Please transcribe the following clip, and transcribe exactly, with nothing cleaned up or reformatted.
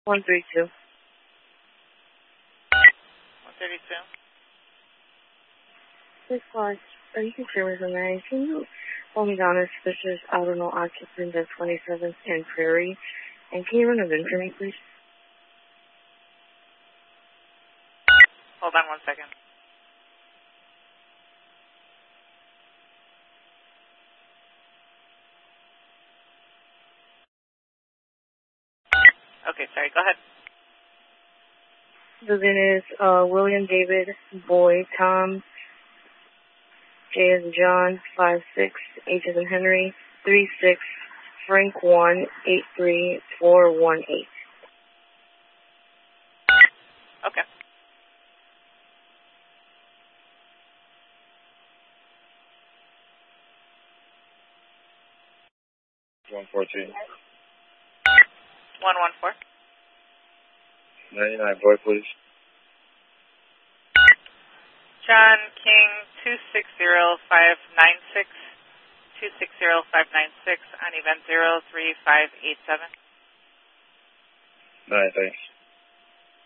one three two. one thirty-two. This car, are you consumers on that? Can you hold me down as suspicious auto occupant at twenty-seventh and Prairie? And can you run a V I N for me, please? Hold on one second. Okay, sorry, go ahead. The V I N is uh, William David Boy Tom J as in John five six H as in Henry three six Frank one eight three four one eight. Okay. one fourteen. one one four. ninety-nine, boy, please. John King two six zero five nine six two six zero five nine six on event zero three five eight seven. All right, thanks.